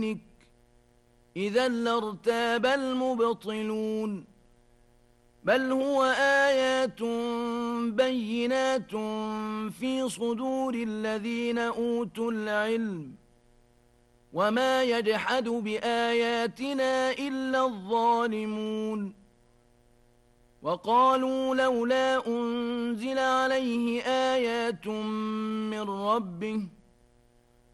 إذا لارتاب المبطلون بل هو آيات بينات في صدور الذين أوتوا العلم وما يجحد بآياتنا إلا الظالمون وقالوا لولا أنزل عليه آيات من ربه